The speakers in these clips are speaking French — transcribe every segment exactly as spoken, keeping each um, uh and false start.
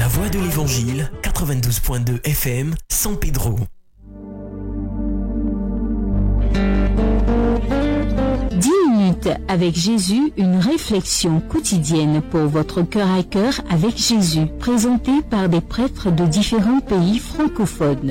Voix de l'Évangile, quatre-vingt-douze point deux F M, San Pedro. dix minutes avec Jésus, une réflexion quotidienne pour votre cœur à cœur avec Jésus, présentée par des prêtres de différents pays francophones.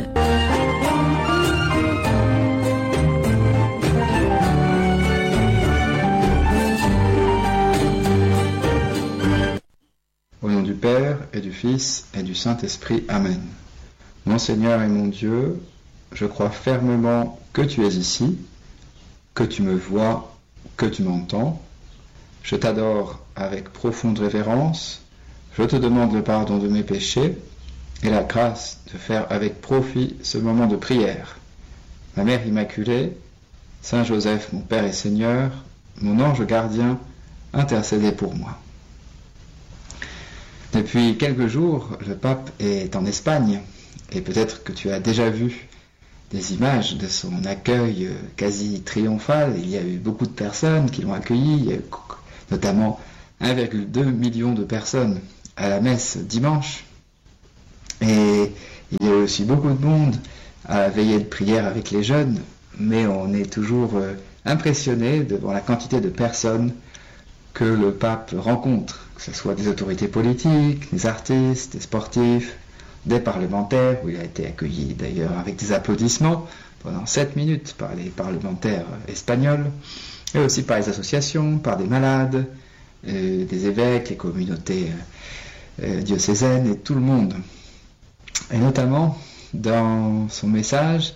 Au nom du Père, et du Fils, et du Saint-Esprit. Amen. Mon Seigneur et mon Dieu, je crois fermement que tu es ici, que tu me vois, que tu m'entends. Je t'adore avec profonde révérence. Je te demande le pardon de mes péchés et la grâce de faire avec profit ce moment de prière. Ma Mère Immaculée, Saint Joseph, mon Père et Seigneur, mon ange gardien, intercédez pour moi. Depuis quelques jours, le pape est en Espagne et peut-être que tu as déjà vu des images de son accueil quasi triomphal. Il y a eu beaucoup de personnes qui l'ont accueilli, il y a eu notamment un virgule deux million de personnes à la messe dimanche. Et il y a eu aussi beaucoup de monde à la veillée de prière avec les jeunes, mais on est toujours impressionné devant la quantité de personnes que le pape rencontre, que ce soit des autorités politiques, des artistes, des sportifs, des parlementaires, où il a été accueilli d'ailleurs avec des applaudissements pendant sept minutes par les parlementaires espagnols, et aussi par les associations, par des malades, euh, des évêques, les communautés euh, diocésaines et tout le monde. Et notamment, dans son message,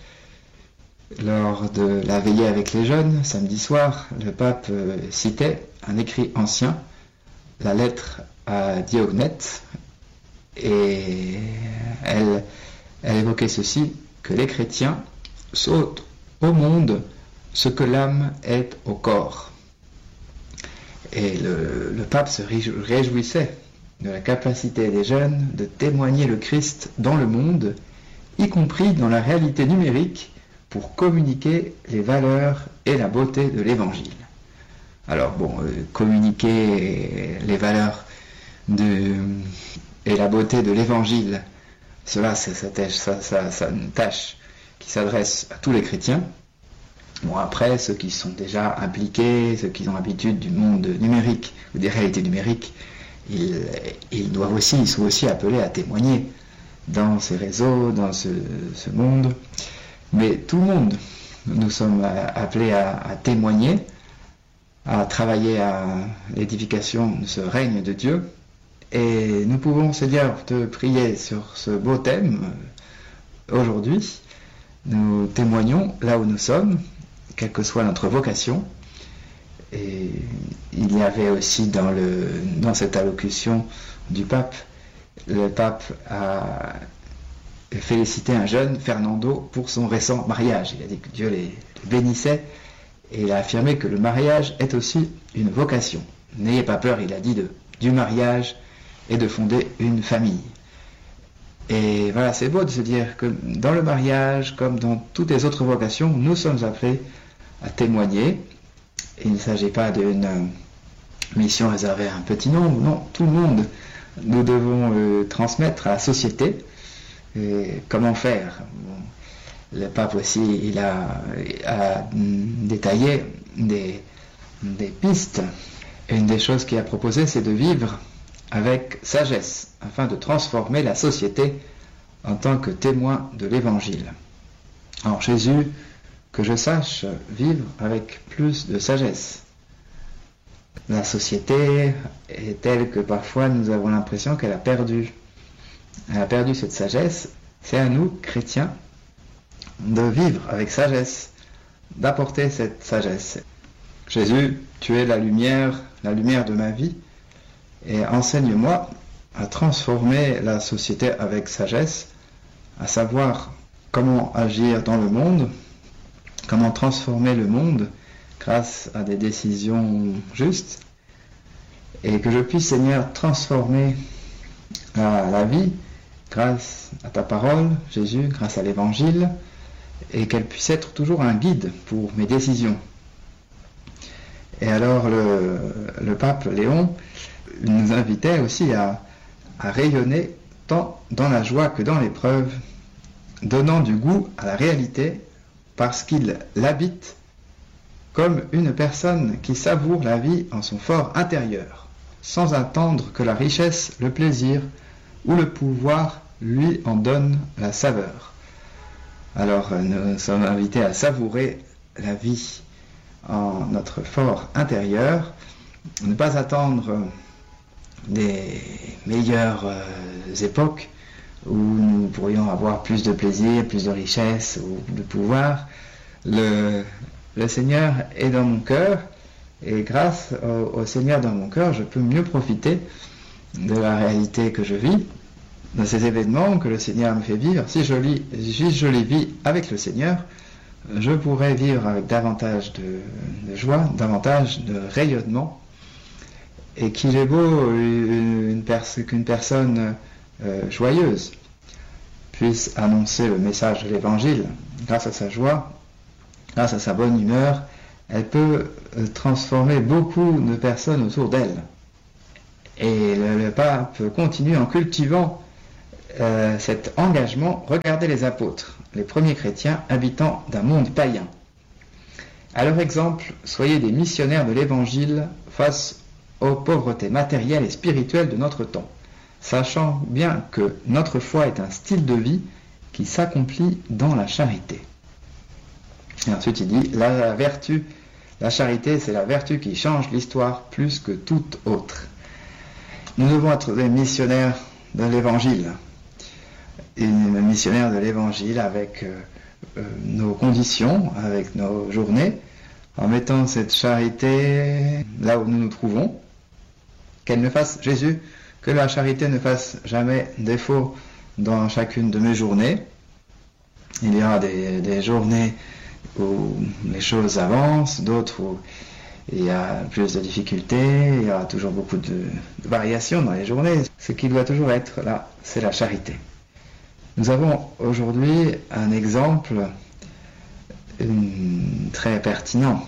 lors de la veillée avec les jeunes, samedi soir, le pape euh, citait un écrit ancien, la lettre à Diognète, et elle, elle évoquait ceci, que les chrétiens sautent au monde ce que l'âme est au corps. Et le, le pape se réjouissait de la capacité des jeunes de témoigner le Christ dans le monde, y compris dans la réalité numérique, pour communiquer les valeurs et la beauté de l'Évangile. Alors bon, euh, communiquer les valeurs de, et la beauté de l'Évangile, cela c'est, c'est, ça, ça, ça, une tâche qui s'adresse à tous les chrétiens. Bon, après, ceux qui sont déjà impliqués, ceux qui ont l'habitude du monde numérique ou des réalités numériques, ils, ils doivent aussi, ils sont aussi appelés à témoigner dans ces réseaux, dans ce, ce monde. Mais tout le monde, nous sommes appelés à, à témoigner, à travailler à l'édification de ce règne de Dieu. Et nous pouvons, Seigneur, te prier sur ce beau thème aujourd'hui. Nous témoignons là où nous sommes, quelle que soit notre vocation. Et il y avait aussi dans, le, dans cette allocution du pape, le pape a félicité un jeune, Fernando, pour son récent mariage. Il a dit que Dieu les, les bénissait et il a affirmé que le mariage est aussi une vocation. N'ayez pas peur, il a dit, de, du mariage et de fonder une famille. Et voilà, c'est beau de se dire que dans le mariage, comme dans toutes les autres vocations, nous sommes appelés à témoigner. Il ne s'agit pas d'une mission réservée à un petit nombre, non, tout le monde. Nous devons euh, transmettre à la société. Et comment faire? Bon, le pape aussi, il a, a détaillé des, des pistes. Et une des choses qu'il a proposées, c'est de vivre avec sagesse, afin de transformer la société en tant que témoin de l'Évangile. Alors Jésus, que je sache vivre avec plus de sagesse. La société est telle que parfois nous avons l'impression qu'elle a perdu. Elle a perdu cette sagesse. C'est à nous, chrétiens, de vivre avec sagesse, d'apporter cette sagesse. Jésus, tu es la lumière, la lumière de ma vie, et enseigne-moi à transformer la société avec sagesse, à savoir comment agir dans le monde, comment transformer le monde grâce à des décisions justes, et que je puisse, Seigneur, transformer la, la vie grâce à ta parole, Jésus, grâce à l'Évangile, et qu'elle puisse être toujours un guide pour mes décisions. Et alors le, le pape Léon nous invitait aussi à, à rayonner tant dans la joie que dans l'épreuve, donnant du goût à la réalité parce qu'il l'habite comme une personne qui savoure la vie en son fort intérieur, sans attendre que la richesse, le plaisir ou le pouvoir lui en donnent la saveur. Alors nous sommes invités à savourer la vie en notre fort intérieur, ne pas attendre des meilleures euh, époques où nous pourrions avoir plus de plaisir, plus de richesse ou de pouvoir. Le, le Seigneur est dans mon cœur et grâce au, au Seigneur dans mon cœur, je peux mieux profiter de la réalité que je vis, de ces événements que le Seigneur me fait vivre. Si je, lis, si je les vis avec le Seigneur, je pourrais vivre avec davantage de, de joie, davantage de rayonnement. Et qu'il est beau une pers- qu'une personne euh, joyeuse puisse annoncer le message de l'Évangile. Grâce à sa joie, grâce à sa bonne humeur, elle peut euh, transformer beaucoup de personnes autour d'elle. Et le, le pape continue en cultivant euh, cet engagement. Regardez les apôtres, les premiers chrétiens habitant d'un monde païen. À leur exemple, soyez des missionnaires de l'Évangile face aux pauvretés matérielles et spirituelles de notre temps, sachant bien que notre foi est un style de vie qui s'accomplit dans la charité. Et ensuite il dit, la vertu, la charité, c'est la vertu qui change l'histoire plus que toute autre. Nous devons être des missionnaires de l'Évangile, une missionnaire de l'Évangile avec euh, euh, nos conditions, avec nos journées, en mettant cette charité là où nous nous trouvons, qu'elle ne fasse, Jésus, que la charité ne fasse jamais défaut dans chacune de mes journées. Il y aura des, des journées où les choses avancent, d'autres où il y a plus de difficultés, il y aura toujours beaucoup de, de variations dans les journées. Ce qui doit toujours être là, c'est la charité. Nous avons aujourd'hui un exemple une, très pertinent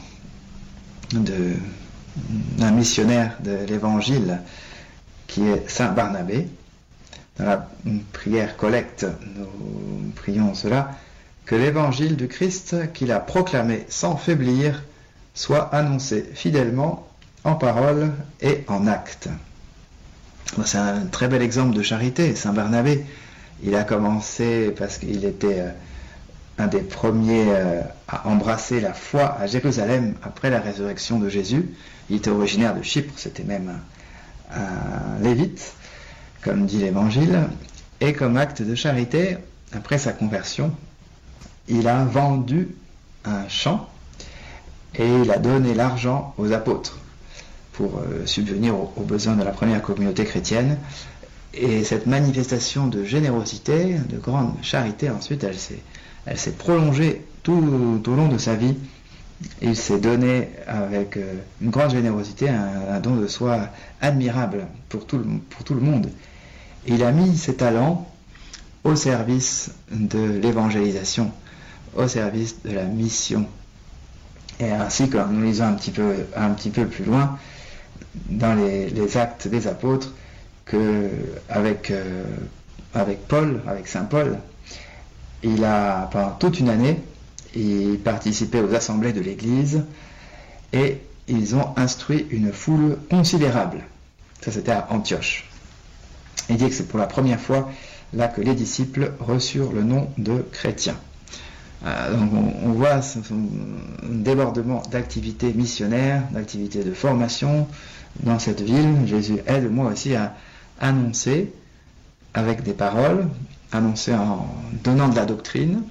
de d'un missionnaire de l'Évangile qui est Saint Barnabé. Dans la prière collecte, nous prions cela, que l'Évangile du Christ qu'il a proclamé sans faiblir soit annoncé fidèlement en parole et en acte. C'est un très bel exemple de charité, Saint Barnabé. Il a commencé parce qu'il était un des premiers à embrasser la foi à Jérusalem après la résurrection de Jésus. Il était originaire de Chypre, c'était même un, un lévite, comme dit l'Évangile. Et comme acte de charité, après sa conversion, il a vendu un champ et il a donné l'argent aux apôtres pour euh, subvenir aux, aux besoins de la première communauté chrétienne. Et cette manifestation de générosité, de grande charité, ensuite, elle s'est, elle s'est prolongée tout, tout au long de sa vie. Il s'est donné avec euh, une grande générosité, un, un don de soi admirable pour tout le, pour tout le monde. Et il a mis ses talents au service de l'évangélisation, au service de la mission. Et ainsi, comme nous lisons un petit peu, un petit peu plus loin, dans les, les actes des apôtres, que avec, euh, avec Paul, avec Saint Paul, il a, pendant toute une année, il participait aux assemblées de l'Église et ils ont instruit une foule considérable. Ça, c'était à Antioche. Il dit que c'est pour la première fois là que les disciples reçurent le nom de chrétiens. Euh, donc on, on voit ce, un débordement d'activités missionnaires, d'activités de formation dans cette ville. Jésus aide moi aussi à annoncer avec des paroles, annoncer en donnant de la doctrine,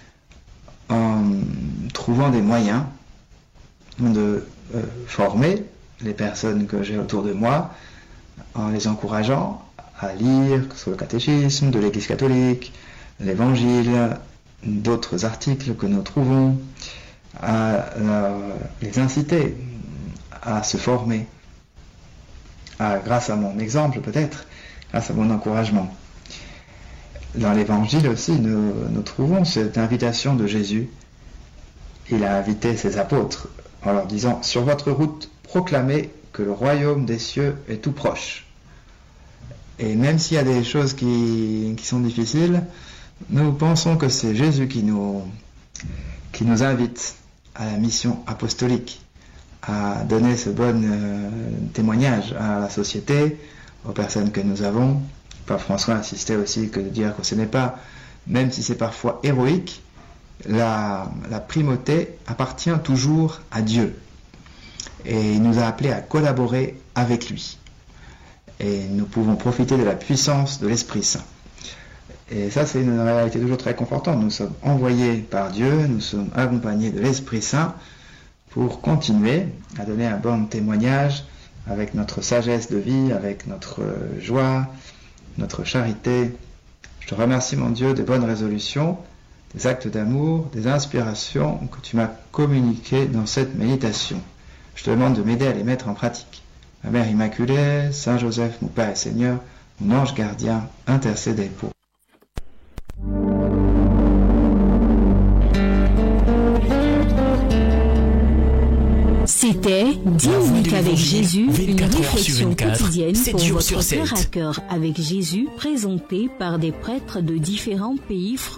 en trouvant des moyens de euh, former les personnes que j'ai autour de moi, en les encourageant à lire sur le catéchisme de l'Église catholique, l'Évangile, d'autres articles que nous trouvons, à, à les inciter à se former, à, grâce à mon exemple peut-être, grâce à mon encouragement. Dans l'Évangile aussi, nous, nous trouvons cette invitation de Jésus. Il a invité ses apôtres en leur disant « Sur votre route, proclamez que le royaume des cieux est tout proche ». Et même s'il y a des choses qui, qui sont difficiles, nous pensons que c'est Jésus qui nous, qui nous invite à la mission apostolique, à donner ce bon euh, témoignage à la société, aux personnes que nous avons. Pape François insistait aussi que de dire que ce n'est pas, même si c'est parfois héroïque, la, la primauté appartient toujours à Dieu. Et il nous a appelés à collaborer avec lui. Et nous pouvons profiter de la puissance de l'Esprit Saint. Et ça, c'est une réalité toujours très confortante. Nous sommes envoyés par Dieu, nous sommes accompagnés de l'Esprit Saint pour continuer à donner un bon témoignage avec notre sagesse de vie, avec notre joie, notre charité. Je te remercie, mon Dieu, des bonnes résolutions, des actes d'amour, des inspirations que tu m'as communiquées dans cette méditation. Je te demande de m'aider à les mettre en pratique. Ma Mère Immaculée, Saint Joseph, mon Père et Seigneur, mon ange gardien, intercédez pour. C'était dix minutes avec Jésus, une réflexion quotidienne pour votre cœur à cœur avec Jésus, présentée par des prêtres de différents pays français.